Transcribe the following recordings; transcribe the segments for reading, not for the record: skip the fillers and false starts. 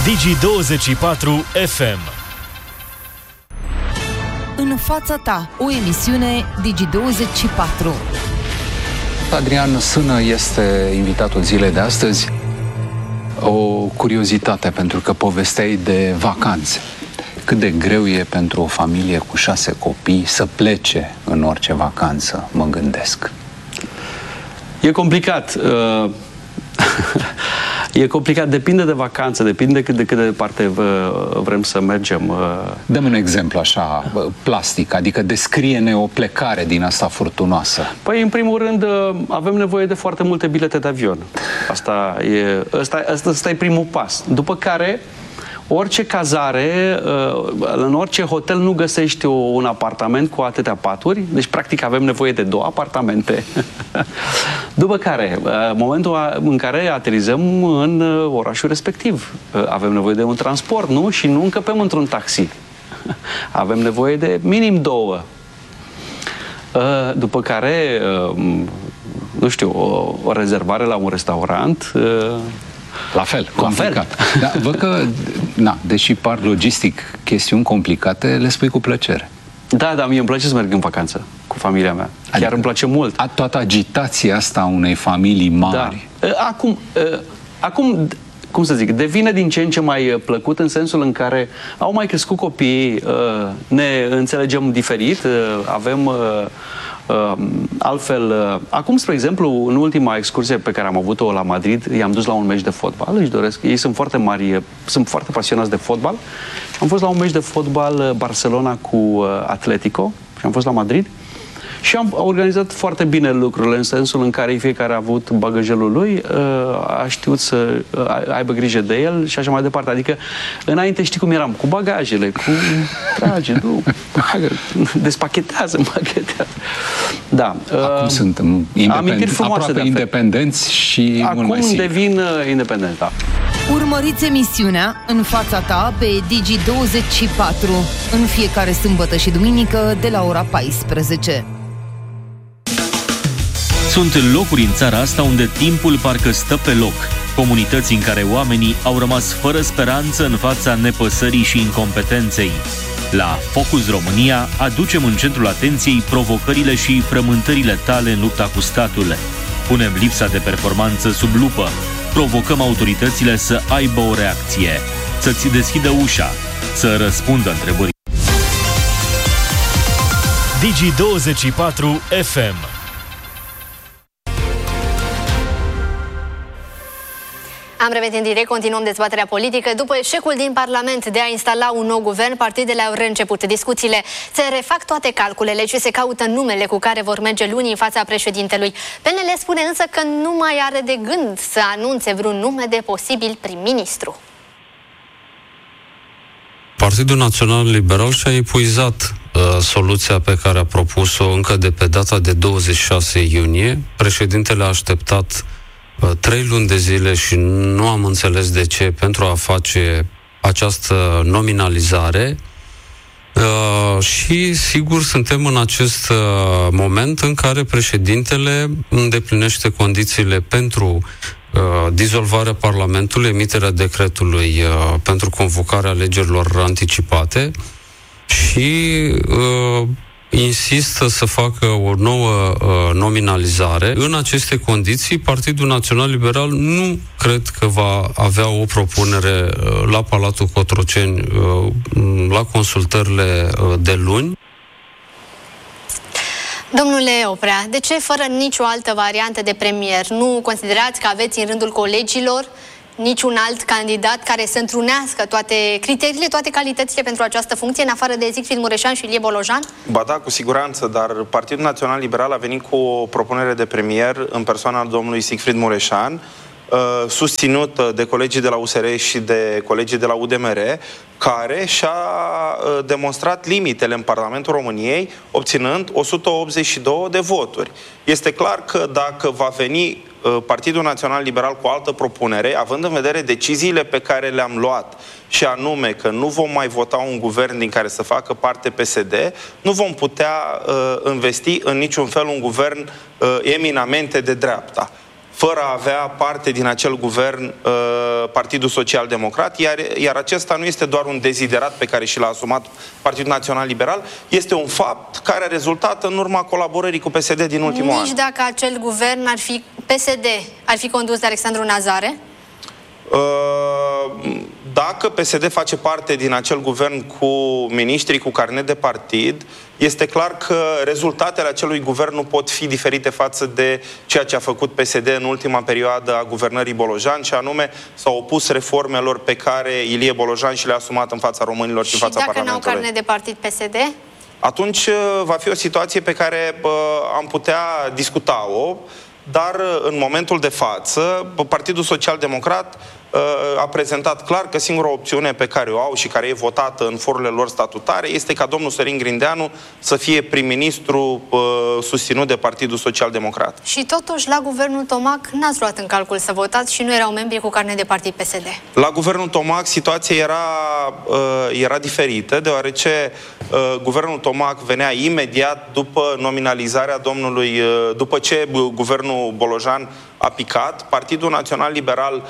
Digi24 FM. În fața ta, o emisiune Digi24. Adrian Sână este invitatul zilei de astăzi. O curiozitate, pentru că povesteai de vacanțe. Cât de greu e pentru o familie cu 6 copii să plece în orice vacanță, mă gândesc. E complicat. E complicat, depinde de vacanță, depinde de cât de departe vrem să mergem. Dă-mi un exemplu așa, plastic, adică descrie-ne o plecare din asta furtunoasă. Păi, în primul rând, avem nevoie de foarte multe bilete de avion. Asta e primul pas. După care, orice cazare, în orice hotel nu găsești un apartament cu atâtea paturi, deci practic avem nevoie de 2 apartamente. După care, momentul în care aterizăm în orașul respectiv, avem nevoie de un transport, nu? Și nu încăpem într-un taxi. Avem nevoie de minim 2. După care, nu știu, o rezervare la un restaurant. La fel, complicat. Dar văd că, deși par logistic chestiuni complicate, le spui cu plăcere. Da, mie îmi place să merg în vacanță cu familia mea. Chiar îmi place mult. Toată agitația asta a unei familii mari. Da. Acum, cum să zic, devine din ce în ce mai plăcut în sensul în care au mai crescut copiii, ne înțelegem diferit, avem... altfel, acum, spre exemplu, în ultima excursie pe care am avut-o la Madrid, i-am dus la un meci de fotbal, își doresc, ei sunt foarte mari, sunt foarte pasionați de fotbal. Am fost la un meci de fotbal Barcelona cu Atletico și am fost la Madrid și am organizat foarte bine lucrurile, în sensul în care fiecare a avut bagajelul lui, a știut să aibă grijă de el și așa mai departe. Adică, înainte știi cum eram, cu bagajele, cu trage, despachetează, împachetează. Da. Acum suntem aproape independenți și acum mult mai simplu. Devin independenți, da. Urmăriți emisiunea În fața ta pe Digi24 în fiecare sâmbătă și duminică de la ora 14. Sunt locuri în țara asta unde timpul parcă stă pe loc. Comunități în care oamenii au rămas fără speranță în fața nepăsării și incompetenței. La Focus România aducem în centrul atenției provocările și frământările tale în lupta cu statul. Punem lipsa de performanță sub lupă. Provocăm autoritățile să aibă o reacție, să-ți deschidă ușa, să răspundă întrebării. Digi24 FM. Am revenit în direct, continuăm dezbaterea politică. După eșecul din Parlament de a instala un nou guvern, partidele au reînceput discuțiile. Se refac toate calculele și se caută numele cu care vor merge luni în fața președintelui. PNL spune însă că nu mai are de gând să anunțe vreun nume de posibil prim-ministru. Partidul Național Liberal și-a epuizat soluția pe care a propus-o încă de pe data de 26 iunie. Președintele a așteptat 3 luni de zile și nu am înțeles de ce pentru a face această nominalizare și sigur suntem în acest moment în care președintele îndeplinește condițiile pentru dizolvarea Parlamentului, emiterea decretului pentru convocarea alegerilor anticipate și insistă să facă o nouă nominalizare. În aceste condiții, Partidul Național Liberal nu cred că va avea o propunere la Palatul Cotroceni la consultările de luni. Domnule Oprea, de ce fără nicio altă variantă de premier? Nu considerați că aveți în rândul colegilor niciun alt candidat care să întrunească toate criteriile, toate calitățile pentru această funcție, în afară de Siegfried Mureșan și Ilie Bolojan? Ba da, cu siguranță, dar Partidul Național Liberal a venit cu o propunere de premier în persoana domnului Siegfried Mureșan, susținut de colegii de la USR și de colegii de la UDMR, care și-a demonstrat limitele în Parlamentul României, obținând 182 de voturi. Este clar că dacă va veni Partidul Național Liberal cu o altă propunere, având în vedere deciziile pe care le-am luat, și anume că nu vom mai vota un guvern din care să facă parte PSD, nu vom putea investi în niciun fel un guvern eminamente de dreapta. fără a avea parte din acel guvern Partidul Social Democrat, iar acesta nu este doar un deziderat pe care și l-a asumat Partidul Național Liberal, este un fapt care a rezultat în urma colaborării cu PSD din ultimul an. Nici dacă acel guvern ar fi PSD, ar fi condus de Alexandru Nazare? Dacă PSD face parte din acel guvern cu miniștrii cu carnet de partid, este clar că rezultatele acelui guvern nu pot fi diferite față de ceea ce a făcut PSD în ultima perioadă a guvernării Bolojan, și anume s-au opus reformelor pe care Ilie Bolojan și le-a asumat în fața românilor și în fața Parlamentului. Și dacă n-au carnet de partid PSD? Atunci va fi o situație pe care am putea discuta-o, dar în momentul de față Partidul Social Democrat a prezentat clar că singura opțiune pe care o au și care e votată în forurile lor statutare este ca domnul Sorin Grindeanu să fie prim-ministru susținut de Partidul Social Democrat. Și totuși la guvernul Tomac n-ați luat în calcul să votați și nu erau membri cu carnet de partid PSD. La guvernul Tomac situația era diferită, deoarece guvernul Tomac venea imediat după nominalizarea domnului, după ce guvernul Bolojan a picat. Partidul Național Liberal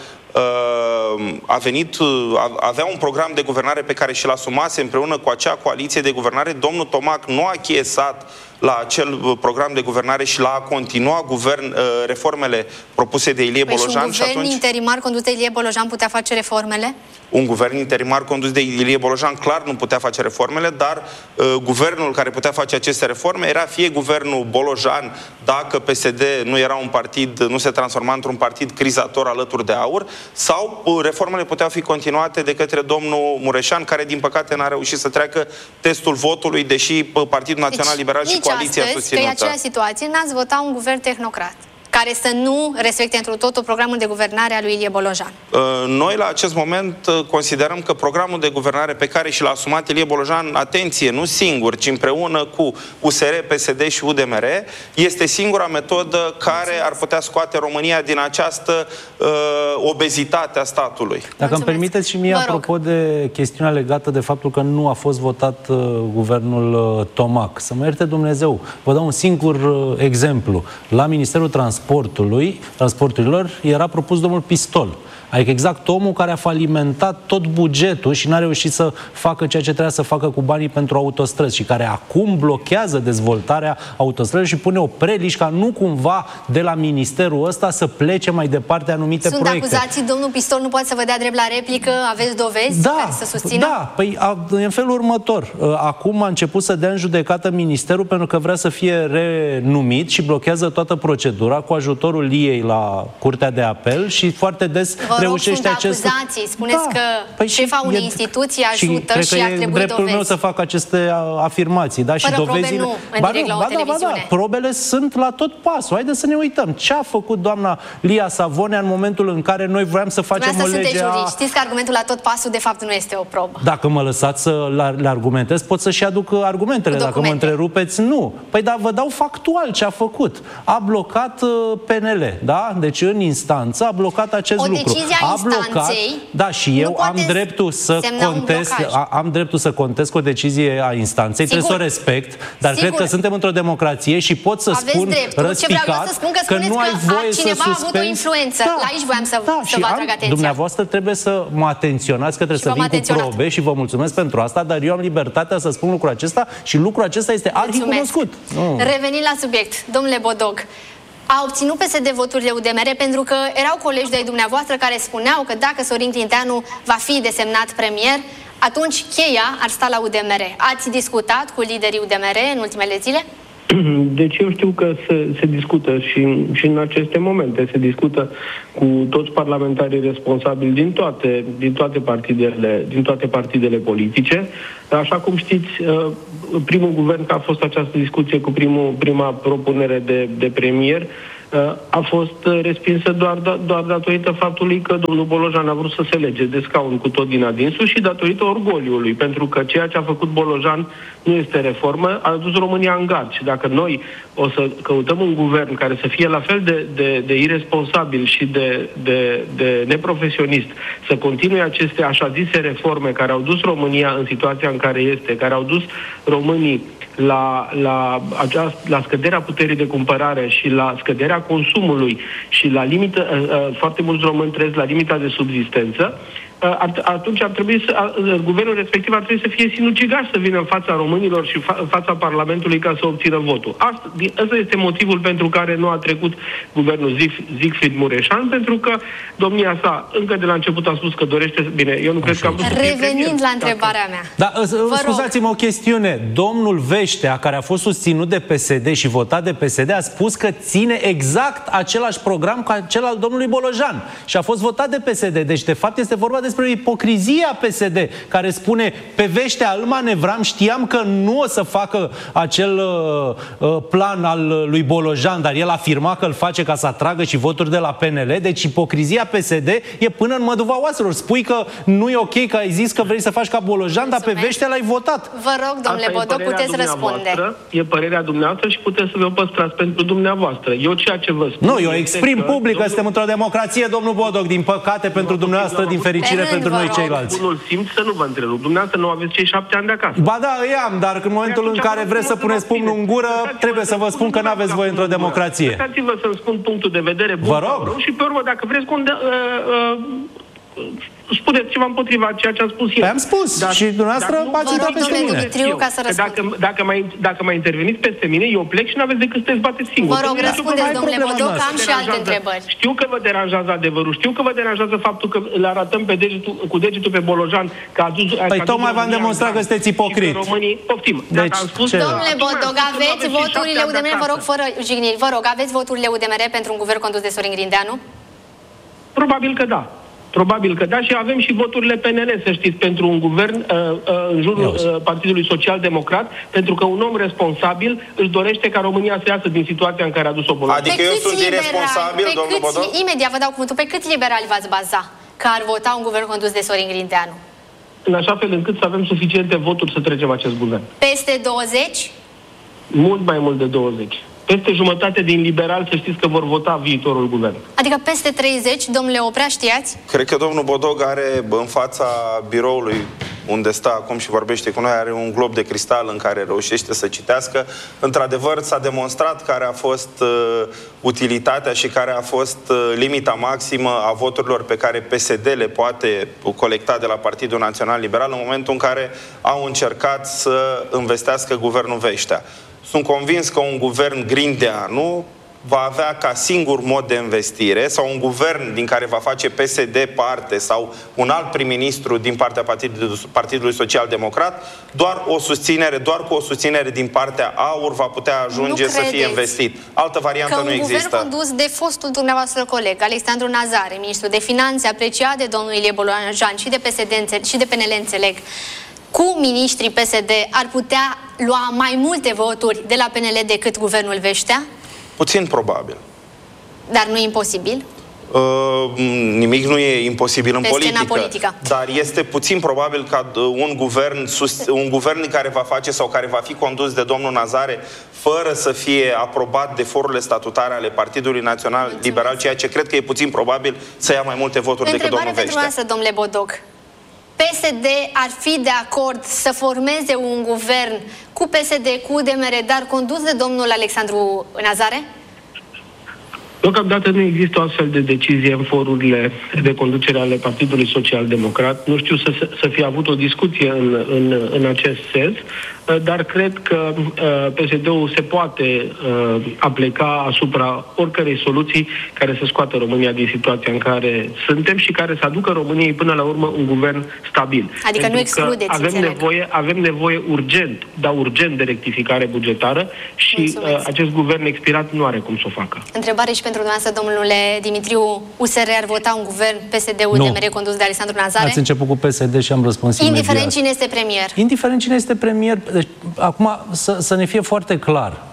avea un program de guvernare pe care și-l asumase împreună cu acea coaliție de guvernare. Domnul Tomac nu a achiesat la acel program de guvernare și l-a continuat reformele propuse de Ilie Bolojan. Și un guvern interimar condus de Ilie Bolojan putea face reformele? Un guvern interimar condus de Ilie Bolojan clar nu putea face reformele, dar guvernul care putea face aceste reforme era fie guvernul Bolojan, dacă PSD nu era un partid, nu se transforma într-un partid crizator alături de AUR, sau reformele puteau fi continuate de către domnul Mureșan, care din păcate n-a reușit să treacă testul votului, deși Partidul Național Liberal și coaliția susținută. Că e aceeași situație, n-ați votat un guvern tehnocrat care să nu respecte întru totul programul de guvernare al lui Ilie Bolojan. Noi la acest moment considerăm că programul de guvernare pe care și l-a asumat Ilie Bolojan, atenție, nu singur, ci împreună cu USR, PSD și UDMR, este singura metodă care ar putea scoate România din această obezitate a statului. Dacă îmi permiteți și mie, apropo de chestiunea legată de faptul că nu a fost votat guvernul Tomac, să mă ierte Dumnezeu, vă dau un singur exemplu. La Ministerul Transporturilor era propus domnul Pistol. Adică exact omul care a falimentat tot bugetul și n-a reușit să facă ceea ce trebuia să facă cu banii pentru autostrăzi și care acum blochează dezvoltarea autostrăzilor și pune o preliș ca nu cumva de la ministerul ăsta să plece mai departe anumite proiecte. Sunt acuzații, domnul Pistol nu poate să vă dea drept la replică, aveți dovezi care să susțină? Da, păi în felul următor. Acum a început să dea în judecată ministerul pentru că vrea să fie renumit și blochează toată procedura cu ajutorul Liei la Curtea de Apel și foarte des reușește acest... acuzații. Spuneți că șefa unei instituții ajută și ar trebui dovezi. Dreptul meu să fac aceste afirmații, da? Fără și dovezile... probe nu, în direct la o televiziune. Probele sunt la tot pasul. Haideți să ne uităm. Ce a făcut doamna Lia Savonea în momentul în care noi voiam să facem o lege Știți că argumentul la tot pasul de fapt nu este o probă. Dacă mă lăsați să le argumentez, pot să-și aduc argumentele. Dacă mă întrerupeți, nu. Păi da, vă dau factual ce a făcut. A blocat PNL, da? Deci în instanță a blocat acest lucru. A blocat, da, și eu am dreptul să contest o decizie a instanței, trebuie să o respect, dar cred că suntem într-o democrație și pot să spun răspicat că nu ai voie să cineva a avut o influență. La aici voiam să vă atrag atenția. Dumneavoastră trebuie să mă atenționați, că trebuie să vin cu probe și vă mulțumesc pentru asta, dar eu am libertatea să spun lucrul acesta și lucrul acesta este arhicunoscut. Revenind la subiect, domnule Bodog, a obținut PSD voturile UDMR pentru că erau colegi de-ai dumneavoastră care spuneau că dacă Sorin Grindeanu va fi desemnat premier, atunci cheia ar sta la UDMR. Ați discutat cu liderii UDMR în ultimele zile? Deci eu știu că se discută și în aceste momente se discută cu toți parlamentarii responsabili din toate partidele politice. Așa cum știți, primul guvern, că a fost această discuție cu prima propunere de premier, a fost respinsă doar datorită faptului că domnul Bolojan a vrut să se lege de scaun cu tot din adinsul și datorită orgoliului, pentru că ceea ce a făcut Bolojan nu este reformă, a dus România în gard. Și dacă noi o să căutăm un guvern care să fie la fel de irresponsabil și de neprofesionist, să continue aceste așa zise reforme care au dus România în situația în care este, care au dus românii la scăderea puterii de cumpărare și la scăderea consumului și la limită, foarte mulți români trăiesc la limita de subzistență, atunci ar trebui guvernul respectiv ar trebui să fie sinucigaș să vină în fața românilor și în fața Parlamentului ca să obțină votul. Asta este motivul pentru care nu a trecut guvernul Siegfried Mureșan, pentru că domnia sa încă de la început a spus că dorește... Bine, eu nu cred că am vrut să fie Revenind la întrebarea mea. Da, scuzați-mă o chestiune. Domnul Veștea, care a fost susținut de PSD și votat de PSD, a spus că ține exact același program ca cel al domnului Bolojan și a fost votat de PSD. Deci, de fapt, este vorba despre ipocrizia PSD, care spune: pe Veștea îl manevram, știam că nu o să facă acel plan al lui Bolojan, dar el afirma că îl face ca să atragă și voturi de la PNL. Deci ipocrizia PSD e până în măduva oaselor. Spui că nu e ok, că ai zis că vrei să faci ca Bolojan, dar pe Veștea l-ai votat. Vă rog, domnule Bodoc, puteți răspunde. E părerea dumneavoastră și puteți să vă păstrați pentru dumneavoastră. Eu ceea ce vă spun... Nu, eu exprim public că suntem într-o democrație, domnul Bodoc. Din păcate pentru dumneavoastră, din fericire pentru noi ceilalți. Bunul simț să nu vă întrerup. Dumneavoastră nu aveți cei 7 ani de acasă. Ba da, îi am, dar în momentul în care vreți să puneți pumnul în gură, trebuie să vă spun că n-aveți voie într-o democrație. Lăsați-vă să-mi spun punctul de vedere bun. Vă rog. Și pe urmă, dacă vreți, spuneți ceva împotriva ceea ce am spus eu. Am spus și dumneavoastră ați intrat peste mine. Dimitriu, ca să dacă mai interveniți peste mine, eu plec și n-aveți decât să te zbateți singur. Vă rog, răspundeți, domnule Bodoc, am și alte întrebări. Știu că vă deranjează adevărul, știu că vă deranjează faptul că le arătăm cu degetul pe Bolojan că a adus... Păi tocmai v-am demonstrat că sunteți ipocrit. Românii, poftim. Deci, domnule Bodoc, aveți voturile UDMR, vă rog, fără jigniri, vă rog, aveți voturile UDMR pentru un guvern condus de Sorin Grindeanu? Probabil că da. Probabil că da, și avem și voturile PNL, să știți, pentru un guvern în jurul Partidului Social-Democrat, pentru că un om responsabil își dorește ca România să iasă din situația în care a dus-o Bolojan. Adică eu sunt irresponsabil, domnul Bodoc? Imediat vă dau cuvântul. Pe câți liberali v-ați baza că ar vota un guvern condus de Sorin Grindeanu? În așa fel încât să avem suficiente voturi să trecem acest guvern. Peste 20? Mult mai mult de 20. Peste jumătate din liberali, să știți că vor vota viitorul guvern. Adică peste 30, domnule Oprea, știați? Cred că domnul Bodoc are în fața biroului unde stă acum și vorbește cu noi, are un glob de cristal în care reușește să citească. Într-adevăr, s-a demonstrat care a fost utilitatea și care a fost limita maximă a voturilor pe care PSD le poate colecta de la Partidul Național Liberal în momentul în care au încercat să învestească guvernul Veștea. Sunt convins că un guvern Grindeanu va avea ca singur mod de investire, sau un guvern din care va face PSD parte, sau un alt prim-ministru din partea Partidului Social-Democrat, doar cu o susținere din partea AUR va putea ajunge să fie investit. Altă variantă nu există. Un guvern condus de fostul dumneavoastră coleg, Alexandru Nazare, ministru de Finanțe, apreciat de domnul Ilie Bolojan și de PSD și de PNL, înțeleg, cu miniștrii PSD ar putea lua mai multe voturi de la PNL decât guvernul Veștea? Puțin probabil. Dar nu imposibil? Nimic nu e imposibil în politică. Dar este puțin probabil ca un guvern care va face sau care va fi condus de domnul Nazare fără să fie aprobat de forurile statutare ale Partidului Național Liberal, ceea ce cred că e puțin probabil să ia mai multe voturi decât domnul Veștea. Întrebare pentru domnule Bodoc. PSD ar fi de acord să formeze un guvern cu PSD, cu UDMR, dar condus de domnul Alexandru Nazare? Deocamdată nu există o astfel de decizie în forurile de conducere ale Partidului Social-Democrat. Nu știu să fie avut o discuție în acest sens, dar cred că PSD-ul se poate apleca asupra oricărei soluții care să scoată România din situația în care suntem și care să aducă României până la urmă un guvern stabil. Adică nu excludeți, avem nevoie urgent de rectificare bugetară și acest guvern expirat nu are cum să o facă. Întrebare și pentru dumneavoastră, domnule Dimitriu, USR ar vota un guvern PSD-UDMR condus de Alexandru Nazare? Ați început cu PSD și am răspuns imediat. Indiferent cine este premier. Indiferent cine este premier. Deci, acum, să ne fie foarte clar.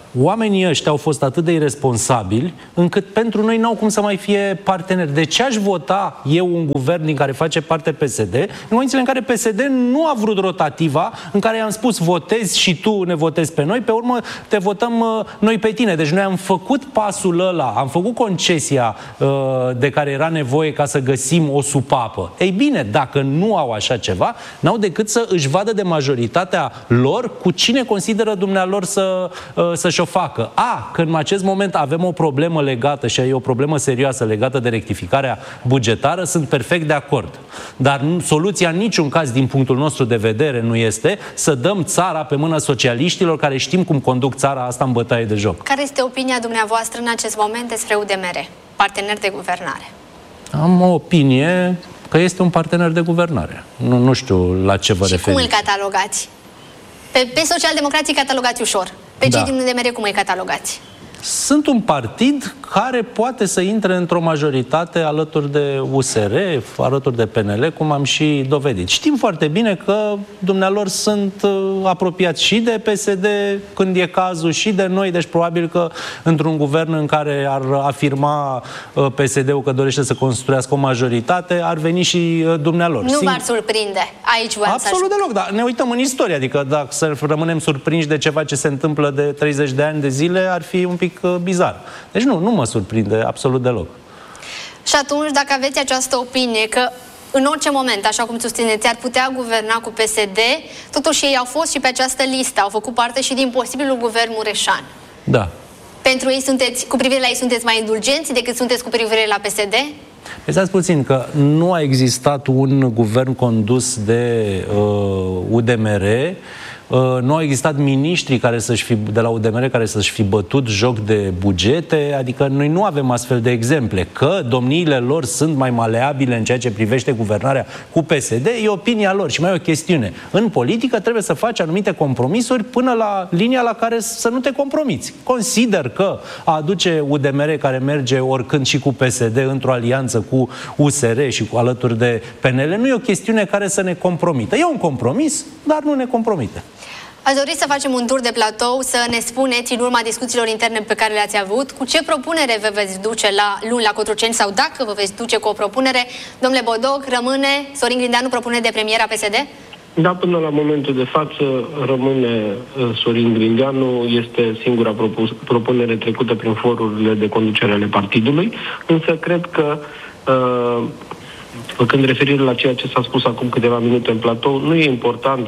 oamenii ăștia au fost atât de irresponsabili încât pentru noi n-au cum să mai fie parteneri. De ce aș vota eu un guvern din care face parte PSD, în condițiile în care PSD nu a vrut rotativa, în care i-am spus votezi și tu ne votezi pe noi, pe urmă te votăm noi pe tine. Deci noi am făcut pasul ăla, am făcut concesia de care era nevoie ca să găsim o supapă. Ei bine, dacă nu au așa ceva, n-au decât să își vadă de majoritatea lor cu cine consideră dumnealor să-și o facă. Că în acest moment avem o problemă legată, și e o problemă serioasă legată de rectificarea bugetară, sunt perfect de acord. Dar soluția în niciun caz, din punctul nostru de vedere, nu este să dăm țara pe mâna socialiștilor, care știm cum conduc țara asta în bătaie de joc. Care este opinia dumneavoastră în acest moment despre UDMR, partener de guvernare? Am o opinie că este un partener de guvernare. Nu știu la ce vă referiți. Și cum îl catalogați? Pe socialdemocrații catalogați ușor. Pe cei din UDMR cum îi catalogați? Sunt un partid care poate să intre într-o majoritate alături de USR, alături de PNL, cum am și dovedit. Știm foarte bine că dumnealor sunt apropiați și de PSD când e cazul, și de noi, deci probabil că într-un guvern în care ar afirma PSD-ul că dorește să construiască o majoritate, ar veni și dumnealor. Nu v-ar surprinde. Aici absolut deloc, dar ne uităm în istorie, adică dacă să rămânem surprinși de ceva ce se întâmplă de 30 de ani de zile, ar fi un pic bizar. Deci nu mă surprinde absolut deloc. Și atunci, dacă aveți această opinie că în orice moment, așa cum susțineți, ar putea guverna cu PSD, totuși ei au fost și pe această listă, au făcut parte și din posibilul guvern Mureșan. Da. Pentru ei cu privire la ei sunteți mai indulgenți decât sunteți cu privire la PSD? Stați puțin, că nu a existat un guvern condus de UDMR, nu au existat miniștri de la UDMR care să-și fi bătut joc de bugete, adică noi nu avem astfel de exemple. Că domniile lor sunt mai maleabile în ceea ce privește guvernarea cu PSD, e opinia lor. Și mai e o chestiune. În politică trebuie să faci anumite compromisuri până la linia la care să nu te compromiți. Consider că a aduce UDMR, care merge oricând și cu PSD într-o alianță cu USR și cu alături de PNL, nu e o chestiune care să ne compromită. E un compromis, dar nu ne compromite. Aș dori să facem un tur de platou, să ne spuneți, în urma discuțiilor interne pe care le-ați avut, cu ce propunere vă veți duce luni la Cotroceni, sau dacă vă veți duce cu o propunere. Domnule Bodoc, rămâne Sorin Grindeanu propunere de premier a PSD? Da, până la momentul de față rămâne Sorin Grindeanu, este singura propunere trecută prin forurile de conducere ale partidului, însă cred că făcând referire la ceea ce s-a spus acum câteva minute în platou, nu e important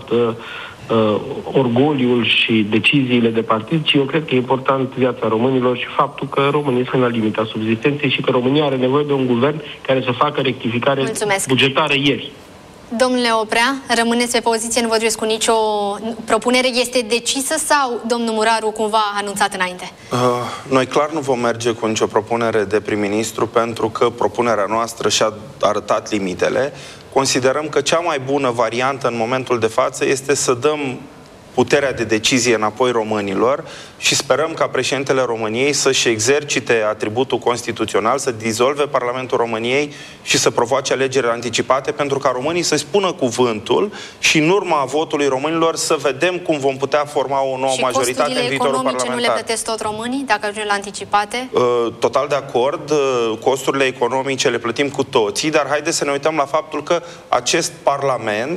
orgoliul și deciziile de partid, ci eu cred că e important viața românilor și faptul că românii sunt la limita subzistenței și că România are nevoie de un guvern care să facă rectificare bugetară ieri. Domnule Oprea, rămâneți pe poziție, nu vă duceți cu nicio propunere. Este decisă sau domnul Muraru cumva a anunțat înainte? Noi clar nu vom merge cu nicio propunere de prim-ministru, pentru că propunerea noastră și-a arătat limitele. Considerăm că cea mai bună variantă în momentul de față este să dăm puterea de decizie înapoi românilor și sperăm ca președintele României să-și exercite atributul constituțional, să dizolve Parlamentul României și să provoace alegeri anticipate, pentru ca românii să-și spună cuvântul și în urma votului românilor să vedem cum vom putea forma o nouă majoritate în viitorul parlamentar. Și nu le plătesc tot românii dacă ajungem la anticipate? Total de acord. Costurile economice le plătim cu toții, dar haideți să ne uităm la faptul că acest Parlament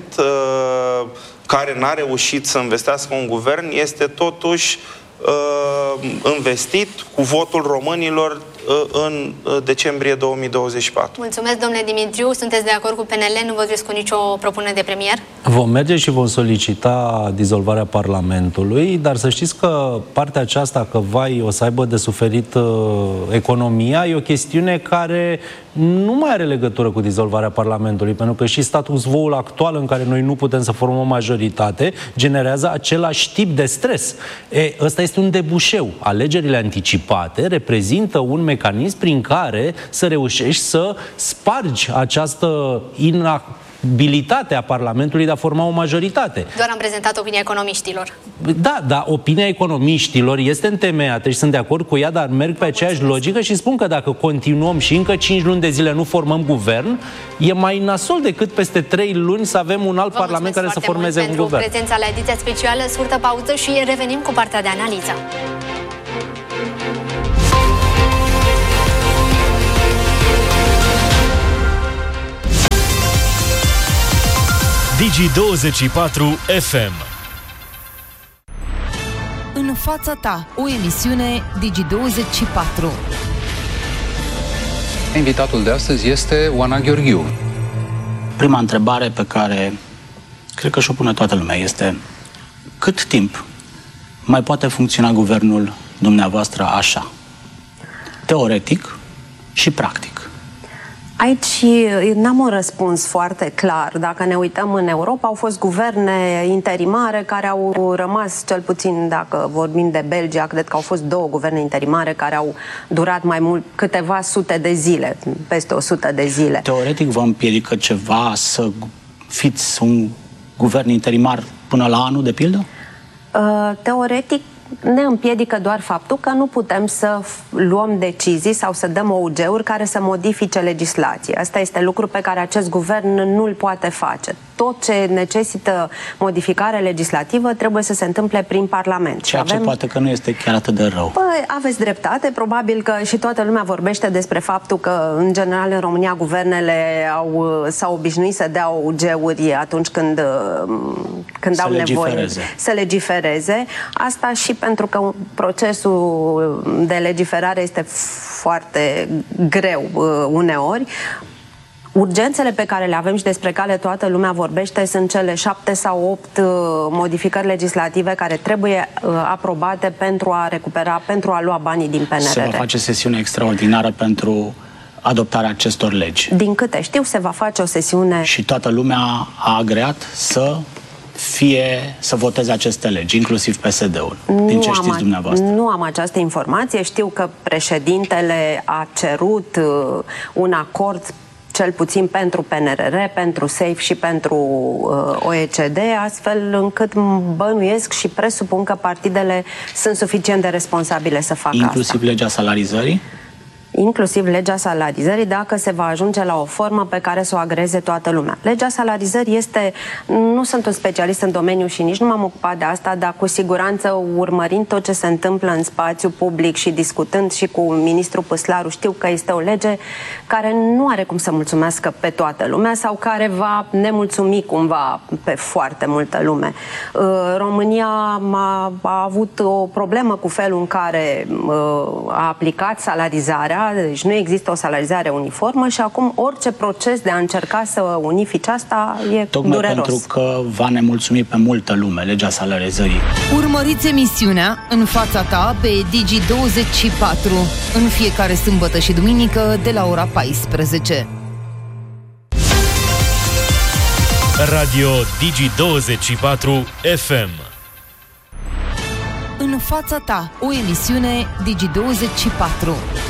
care n-a reușit să investească un guvern, este totuși investit cu votul românilor în decembrie 2024. Mulțumesc, domnule Dimitriu. Sunteți de acord cu PNL? Nu vă duceți cu nicio propunere de premier? Vom merge și vom solicita dizolvarea Parlamentului, dar să știți că partea aceasta, că o să aibă de suferit economia, e o chestiune care nu mai are legătură cu dizolvarea Parlamentului, pentru că și status quo-ul actual, în care noi nu putem să formăm o majoritate, generează același tip de stres. Ăsta este un debușeu. Alegerile anticipate reprezintă un mecanism prin care să reușești să spargi această inabilitate a Parlamentului de a forma o majoritate. Doar am prezentat opinia economiștilor. Da, opinia economiștilor este întemeiată și sunt de acord cu ea, dar merg pe aceeași logică și spun că dacă continuăm și încă 5 luni de zile nu formăm guvern, e mai nasol decât peste 3 luni să avem un alt Parlament care să formeze un guvern. Pentru prezența la ediția specială, scurtă pauză și revenim cu partea de analiză. Digi24 FM. În fața ta, o emisiune Digi24. Invitatul de astăzi este Oana Gheorghiu. Prima întrebare pe care cred că și-o pune toată lumea este: cât timp mai poate funcționa guvernul dumneavoastră așa? Teoretic și practic. Aici n-am un răspuns foarte clar. Dacă ne uităm în Europa, au fost guverne interimare care au rămas, cel puțin dacă vorbim de Belgia, cred că au fost 2 guverne interimare care au durat mai mult, câteva sute de zile, peste 100 de zile. Teoretic vă împiedică ceva să fiți un guvern interimar până la anul, de pildă? Teoretic ne împiedică doar faptul că nu putem să luăm decizii sau să dăm OUG-uri care să modifice legislația. Asta este lucru pe care acest guvern nu îl poate face. Tot ce necesită modificare legislativă trebuie să se întâmple prin Parlament. Ceea ce poate că nu este chiar atât de rău. Păi, aveți dreptate. Probabil că și toată lumea vorbește despre faptul că, în general, în România, guvernele s-au obișnuit să dea OUG-uri atunci când au nevoie să legifereze. Asta și pentru că procesul de legiferare este foarte greu uneori. Urgențele pe care le avem și despre care toată lumea vorbește sunt cele 7 sau 8 modificări legislative care trebuie aprobate pentru a recupera, pentru a lua banii din PNRR. Se va face sesiune extraordinară pentru adoptarea acestor legi. Din câte știu, se va face o sesiune... Și toată lumea a agreat să voteze aceste legi, inclusiv PSD-ul, din ce știți dumneavoastră. Nu am această informație. Știu că președintele a cerut un acord cel puțin pentru PNRR, pentru SAFE și pentru OECD, astfel încât bănuiesc și presupun că partidele sunt suficient de responsabile să facă asta. Inclusiv legea salarizării? Inclusiv legea salarizării, dacă se va ajunge la o formă pe care să o agreze toată lumea. Legea salarizării este... Nu sunt un specialist în domeniu și nici nu m-am ocupat de asta, dar cu siguranță, urmărind tot ce se întâmplă în spațiu public și discutând și cu ministrul Păslaru, știu că este o lege care nu are cum să mulțumească pe toată lumea sau care va nemulțumi cumva pe foarte multă lume. România a avut o problemă cu felul în care a aplicat salarizarea. Deci nu există o salarizare uniformă și acum orice proces de a încerca să unifice asta e tocmai dureros. Pentru că va nemulțumi pe multă lume legea salarizării. Urmăriți emisiunea În fața ta pe Digi24 în fiecare sâmbătă și duminică de la ora 14. Radio Digi24 FM. În fața ta, o emisiune Digi24.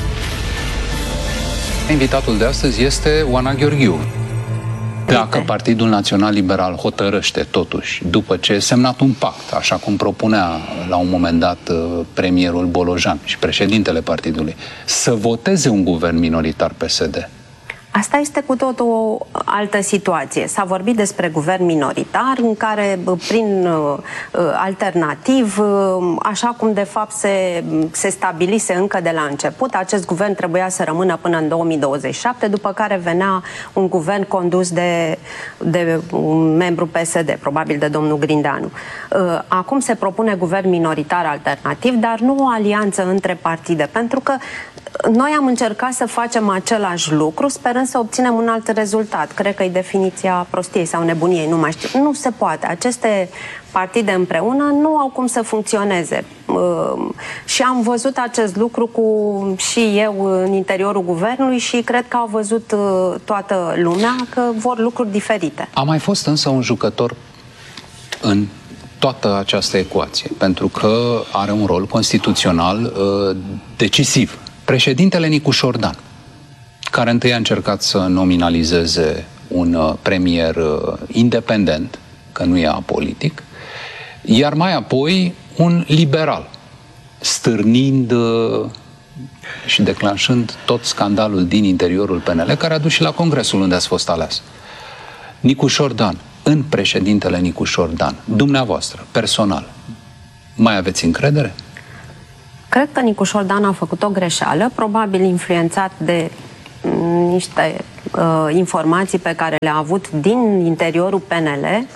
Invitatul de astăzi este Oana Gheorghiu. Dacă Partidul Național Liberal hotărăște totuși, după ce a semnat un pact, așa cum propunea la un moment dat premierul Bolojan și președintele partidului, să voteze un guvern minoritar PSD, Asta este cu tot o altă situație. S-a vorbit despre guvern minoritar în care, prin alternativ, așa cum de fapt se stabilise încă de la început, acest guvern trebuia să rămână până în 2027, după care venea un guvern condus de un membru PSD, probabil de domnul Grindeanu. Acum se propune guvern minoritar alternativ, dar nu o alianță între partide, pentru că noi am încercat să facem același lucru, sperând să obținem un alt rezultat. Cred că e definiția prostiei sau nebuniei, nu mai știu. Nu se poate. Aceste partide împreună nu au cum să funcționeze. Și am văzut acest lucru și eu în interiorul guvernului și cred că au văzut toată lumea că vor lucruri diferite. A mai fost însă un jucător în toată această ecuație, pentru că are un rol constituțional decisiv. Președintele Nicu Șordan, care întâi a încercat să nominalizeze un premier independent, că nu e apolitic, iar mai apoi un liberal, stârnind și declanșând tot scandalul din interiorul PNL, care a dus și la congresul unde ați fost ales. Nicu Șordan, în președintele Nicu Șordan, dumneavoastră, personal, mai aveți încredere? Cred că Nicu Șordan a făcut o greșeală, probabil influențat de niște informații pe care le-a avut din interiorul PNL.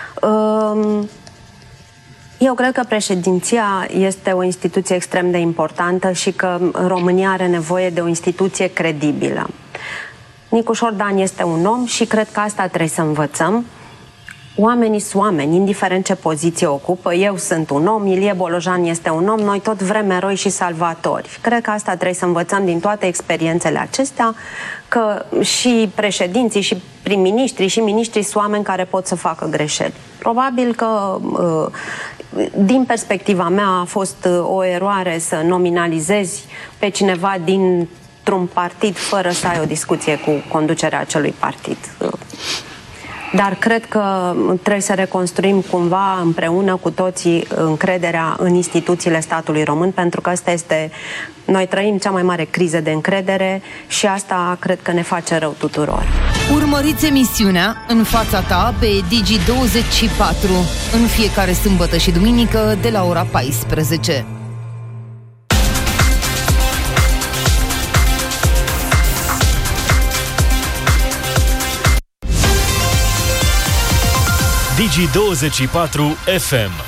Eu cred că președinția este o instituție extrem de importantă și că România are nevoie de o instituție credibilă. Nicușor Dan este un om și cred că asta trebuie să învățăm. Oamenii sunt oameni, indiferent ce poziție ocupă. Eu sunt un om, Ilie Bolojan este un om, noi tot vrem eroi și salvatori. Cred că asta trebuie să învățăm din toate experiențele acestea, că și președinții, și prim-ministrii, și miniștrii sunt oameni care pot să facă greșeli. Probabil că, din perspectiva mea, a fost o eroare să nominalizezi pe cineva dintr-un partid fără să ai o discuție cu conducerea acelui partid. Dar cred că trebuie să reconstruim cumva împreună cu toții încrederea în instituțiile statului român, pentru că asta este... Noi trăim cea mai mare criză de încredere și asta cred că ne face rău tuturor. Urmăriți emisiunea În fața ta pe Digi24 în fiecare sâmbătă și duminică de la ora 14. Digi24 FM